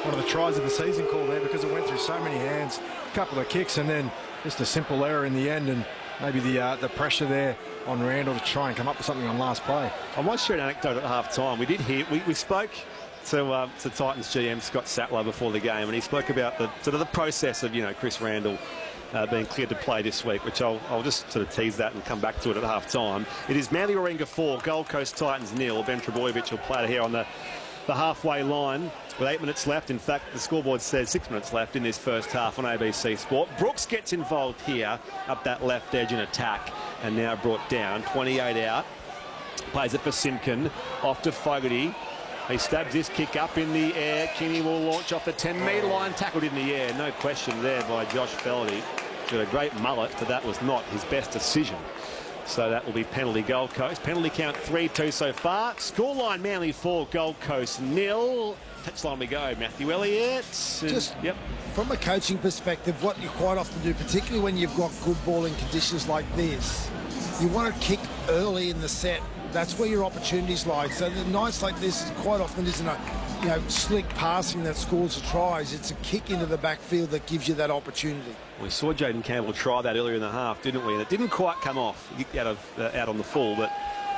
one of the tries of the season call there because it went through so many hands, a couple of kicks, and then just a simple error in the end, and maybe the pressure there on Randall to try and come up with something on last play. I might share an anecdote at half-time. We did hear, we spoke to Titans GM Scott Sattler before the game, and he spoke about the sort of the process of, you know, Chris Randall being cleared to play this week, which I'll just sort of tease that and come back to it at half-time. It is Manly Warringah 4, Gold Coast Titans 0. Ben Trbojevic will play it here on the halfway line with 8 minutes left. In fact, the scoreboard says 6 minutes left in this first half on ABC Sport. Brooks gets involved here up that left edge in attack, and now brought down. 28 out. Plays it for Simpkin. Off to Fogarty. He stabs this kick up in the air. Kinney will launch off the 10-metre line. Tackled in the air. No question there by Josh Feldy. Got a great mullet, but that was not his best decision. So that will be penalty Gold Coast. Penalty count 3-2 so far. Scoreline Manly 4, Gold Coast 0. Touchline we go. Matthew Elliott. Just from a coaching perspective, what you quite often do, particularly when you've got good balling conditions like this, you want to kick early in the set. That's where your opportunities lie. So the nights like this quite often isn't a slick passing that scores the tries. It's a kick into the backfield that gives you that opportunity. We saw Jaden Campbell try that earlier in the half, didn't we? And it didn't quite come off out on the full, but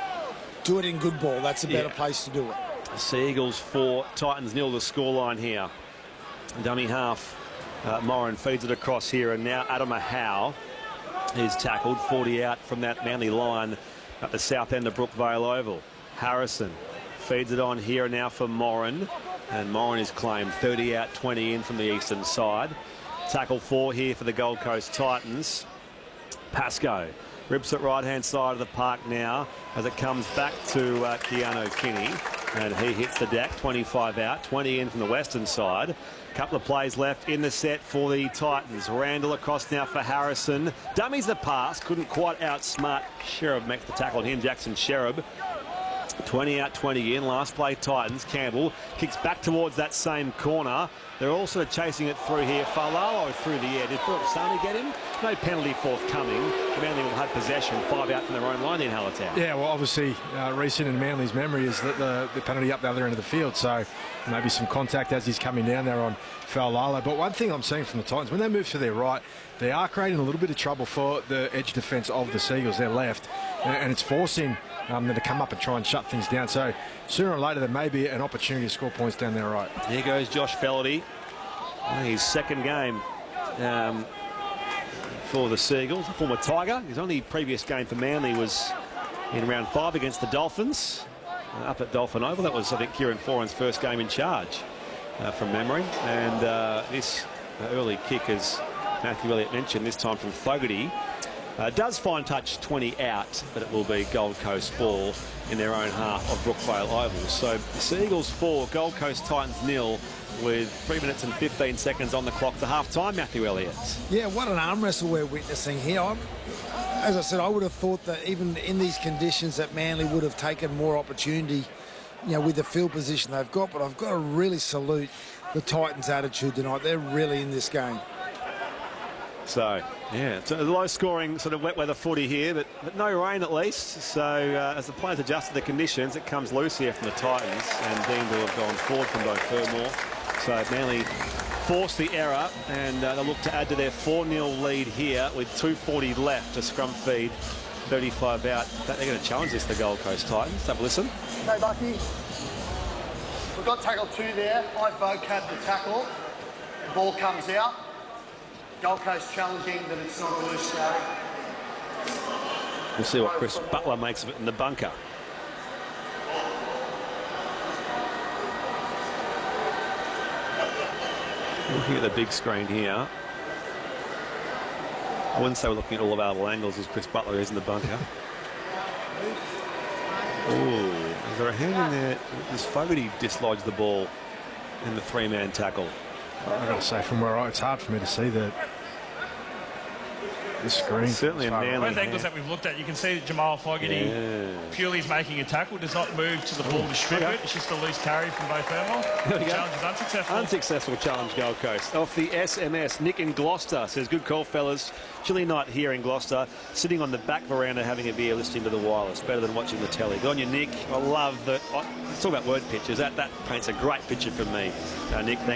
do it in good ball. That's a better place to do it. Sea Eagles 4, Titans 0 the scoreline here. Dummy half. Moran feeds it across here, and now Adam Howe is tackled. 40 out from that Manly line at the south end of Brookvale Oval. Harrison feeds it on here now for Moran, and Moran is claimed. 30 out, 20 in from the eastern side. Tackle 4 here for the Gold Coast Titans. Pascoe rips it right-hand side of the park now as it comes back to Keanu Kinney, and he hits the deck. 25 out, 20 in from the western side. Couple of plays left in the set for the Titans. Randall across now for Harrison. Dummies the pass, couldn't quite outsmart Sherab. Makes the tackle on him, Jackson Sherab. 20 out, 20 in. Last play Titans. Campbell kicks back towards that same corner. They're also chasing it through here. Falalo through the air. Did Philip Sami get him? No penalty forthcoming. Manly will have possession. 5 out from their own line in Hallertown. Yeah, well, obviously, recent in Manly's memory is that the penalty up the other end of the field. So maybe some contact as he's coming down there on Falalo. But one thing I'm seeing from the Titans, when they move to their right, they are creating a little bit of trouble for the edge defence of the Seagulls, their left. And it's forcing them to come up and try and shut things down. So sooner or later, there may be an opportunity to score points down there right. Here goes Josh Feldy. His second game for the Seagulls, a former Tiger. His only previous game for Manly was in round 5 against the Dolphins up at Dolphin Oval. That was, I think, Kieran Foran's first game in charge from memory. And this early kick, as Matthew Elliott mentioned, this time from Fogarty, does find touch 20 out, but it will be Gold Coast ball in their own half of Brookvale Oval. So the Seagulls 4, Gold Coast Titans 0, with 3 minutes and 15 seconds on the clock to half-time, Matthew Elliott. Yeah, what an arm wrestle we're witnessing here. As I said, I would have thought that even in these conditions that Manly would have taken more opportunity, with the field position they've got. But I've got to really salute the Titans' attitude tonight. They're really in this game. So, yeah, it's a low-scoring sort of wet weather footy here, but no rain at least. So, as the players adjust to the conditions, it comes loose here from the Titans, and Dean will have gone forward from Bo Fermor. So Manly forced the error, and they'll look to add to their 4-0 lead here with 2:40 left to scrum feed. 35 out. They're going to challenge this, the Gold Coast Titans. Have a listen. Okay, Bucky. We've got tackle 2 there. I vocab the tackle. The ball comes out. Gold Coast challenging that it's not a loose go. We'll see what Chris Butler makes of it in the bunker. Looking at the big screen here. I wouldn't say we're looking at all available angles as Chris Butler is in the bunker. Ooh, is there a hand in there? Does Fogarty dislodge the ball in the 3-man tackle? I've got to say, from where it's hard for me to see the screen. Certainly a Manly both angles that we've looked at, you can see that Jamal Fogarty purely is making a tackle, does not move to the ball to strip it. It's just a loose carry from Bo Fermor. The challenge is unsuccessful. Unsuccessful challenge, Gold Coast. Off the SMS, Nick in Gloucester says, good call, fellas. Chilly night here in Gloucester. Sitting on the back veranda having a beer, listening to the wireless. Better than watching the telly. Good on you, Nick. I love that. Let's talk about word pictures. That paints a great picture for me. Nick,